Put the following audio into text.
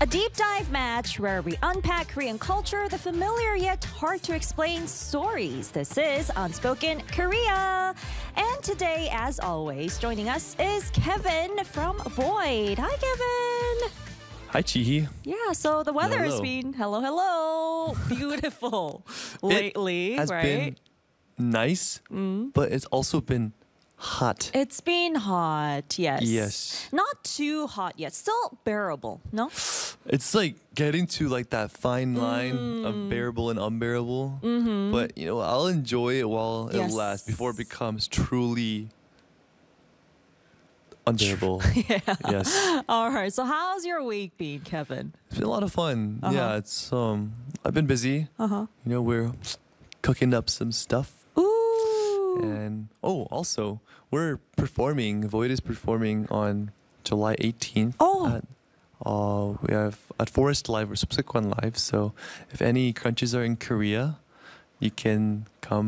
A deep dive match where we unpack Korean culture, the familiar yet hard to explain stories. This is Unspoken Korea. And today, as always, joining us is Kevin from Void. Hi, Kevin. Hi, Chihi. Yeah, so the weather has Hello. been hello, beautiful lately, It has right? been nice, but it's also been hot. It's been hot, yes. Yes. Not too hot yet. Still bearable, no? It's like getting to like that fine line of bearable and unbearable. But I'll enjoy it while it Yes. lasts before it becomes truly unbearable. Yes. All right. So how's your week been, Kevin? It's been a lot of fun. Yeah, it's I've been busy. Uh-huh. We're cooking up some stuff. Ooh. And also we're performing. Void is performing on July 18th. Oh. We have at Forest Live or Subsequent Live. So if any crunches are in Korea, you can come